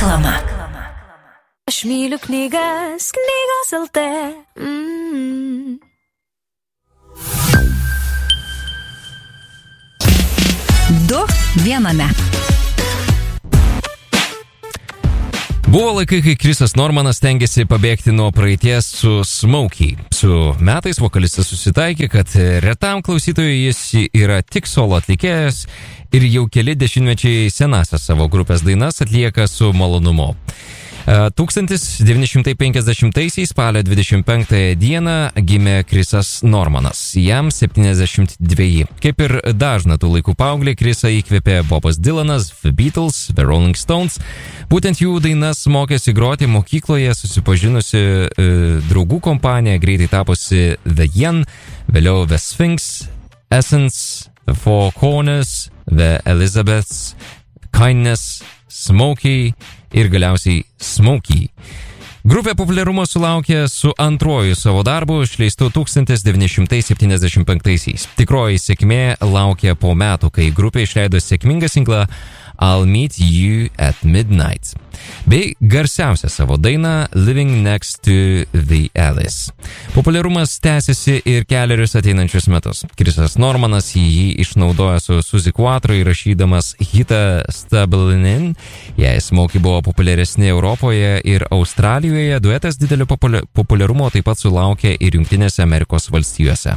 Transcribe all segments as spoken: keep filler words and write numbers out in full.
reklama. Aš myliu knygas, knygos L T. Mm. Du viename. Buvo laikai, kai Chrisas Normanas stengiasi pabėgti nuo praeities su Smokey. Su metais vokalistas susitaikė, kad retam klausytojui jis yra tik solo atlikėjas ir jau keli dešimtmečiai senasias savo grupės dainas atlieka su malonumu. tūkstantis devyni šimtai penkiasdešimtaisiais spalio dvidešimt penktąją dieną gimė Chrisas Normanas. Jam septyniasdešimt dveji. Kaip ir dažna tų laikų paauglį, Chrisą įkvėpė Bobas Dylanas, The Beatles, The Rolling Stones. Būtent jų dainas mokėsi groti mokykloje, susipažinusi e, draugų kompanija, greitai tapusi The Yen, vėliau The Sphinx, Essence, The Four Corners, The Elizabeths, Kindness, Smokey ir galiausiai Smokey. Grupė populiarumo sulaukė su antruoju savo darbu, išleistu tūkstantis devyni šimtai septyniasdešimt penktaisiais. Tikroji sėkmė laukia po metų, kai grupė išleido sėkmingą singlą I'll Meet You at Midnight, bei garsiausią savo dainą Living Next to the Alice. Populiarumas tęsiasi ir keliarius ateinančius metus. Chrisas Normanas jį išnaudoja su Suzy Quatro įrašydamas hitą Stumbling. Jei Smokey buvo populiaresni Europoje ir Australijoje, duetas didelio populiarumo taip pat sulaukė ir Jungtinėse Amerikos valstijose.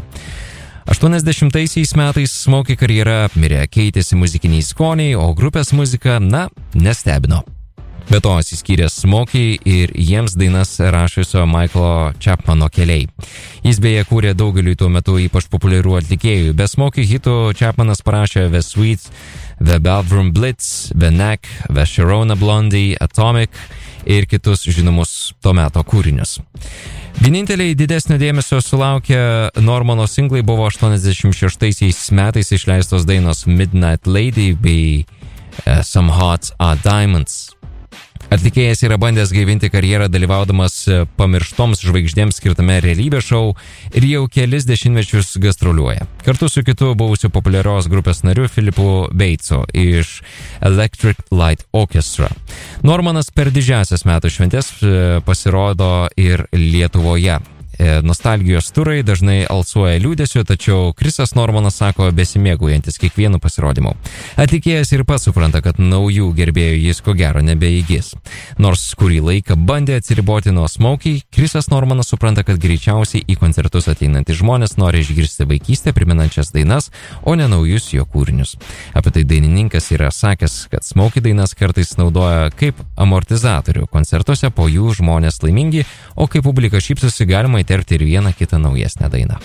aštuoniasdešimtaisiais metais Smokey karjera apmirė, keitėsi muzikiniai skoniai, o grupės muzika, na, nestebino. Be to atsiskyrė Smokey ir jiems dainas rašiusio Michaelo Chapmano keliai. Jis beje kūrė daugeliui tuo metu ypač populiarių atlikėjų. Be Smokey hitų Chapmanas parašė The Sweet, The Ballroom Blitz, The Knack, The Sharona Blondie, Atomic ir kitus žinomus to meto kūrinius. Vieninteliai didesnio dėmesio sulaukę Normano singlai buvo aštuoniasdešimt šeštaisiais metais išleistos dainos Midnight Lady bei uh, Some Hearts Are Diamonds. Atlikėjas yra bandęs gaivinti karjerą dalyvaudamas pamirštoms žvaigždėms skirtame realybės šou ir jau kelis dešimtmečius gastroliuoja. Kartu su kitu buvusiu populiarios grupės nariu Philipu Batesu iš Electric Light Orchestra. Normanas per didžiąsias metų šventes pasirodo ir Lietuvoje. Nostalgijos turai dažnai alsuoja liūdesiu, tačiau Chrisas Normanas sako besimėgaujantis kiekvienu pasirodymu. Atlikėjas ir pats supranta, kad naujų gerbėjų jis ko gero nebeįgis. Nors kurį laiką bandė atsiriboti nuo Smokey, Chrisas Normanas supranta, kad greičiausiai į koncertus ateinantys žmonės nori išgirsti vaikystę priminančias dainas, o ne naujus jo kūrinius. Apie tai dainininkas yra sakęs, kad Smokey dainas kartais naudoja kaip amortizatorių. Koncertuose po jų žmonės laimingi, o kai publika šypsosi, galima įterpti ir vieną kitą naujesnę dainą.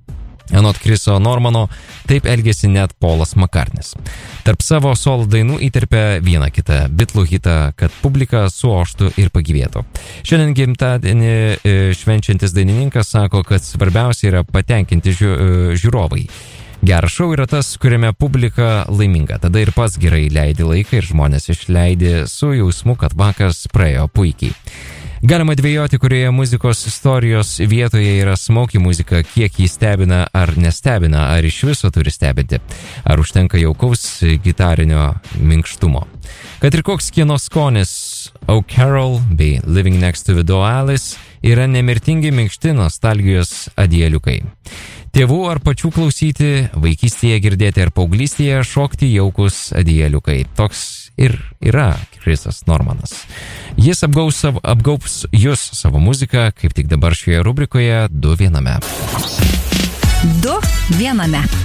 Anot Chriso Normano, taip elgėsi net Paulas McCartney's. Tarp savo solo dainų įterpė vieną kitą Beatlų hitą, kad publika suoštų ir pagyvėtų. Šiandien gimtadienį švenčiantis dainininkas sako, kad svarbiausia yra patenkinti žiūrovai. Geras šou yra tas, kuriame publika laiminga. Tada ir pats gerai leidi laiką ir žmonės išleidė su jausmu, kad vakaras praėjo puikiai. Galima dvejoti, kurioje muzikos istorijos vietoje yra Smokey muzika, kiek jį stebina ar nestebina, ar iš viso turi stebinti, ar užtenka jaukaus gitarinio minkštumo. Kad ir koks kieno skonis, Oh Carol bei Living Next to the Alice yra nemirtingi minkšti nostalgijos adieliukai. Tėvų ar pačių klausyti, vaikystėje girdėti ar paauglystėje šokti jaukus adieliukai. Toks ir yra Chrisas Normanas. Jis apgaus, apgaubs jūs savo muziką, kaip tik dabar šioje rubrikoje Du viename. Du viename.